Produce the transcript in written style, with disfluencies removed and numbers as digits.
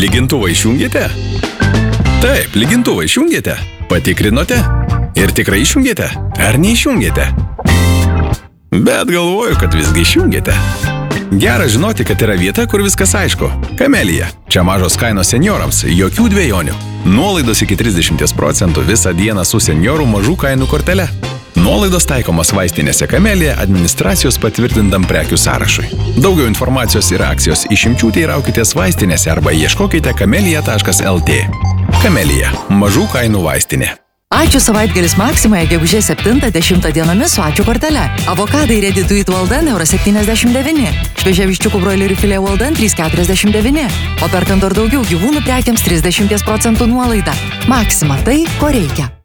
Lygintuvą išjungėte? Taip, lygintuvą išjungėte. Patikrinote? Ir tikrai išjungėte? Ar neišjungėte? Bet galvoju, kad visgi išjungėte. Gera žinoti, kad yra vieta, kur viskas aišku. Kamelija. Čia mažos kainos seniorams, jokių dvejonių. Nuolaidos iki 30% visą dieną su seniorų mažų kainų kortele. Nuolaidos taikomos vaistinėse Kamelija administracijos patvirtintam prekių sąrašui. Daugiau informacijos ir akcijos išimčių teiraukitės vaistinėse arba ieškokite kamelija.lt. Kamelija. Mažų kainų vaistinė. Ačiū savaitgalis Maksimoje gegužės 7-10 dienomis su ačiū kortele. Avokadai ready to eat Walden €79. Šviežia viščiukų broilerių filė Walden 3,49. O perkant dar daugiau gyvūnų prekiams 30% nuolaida. Maksima tai, ko reikia.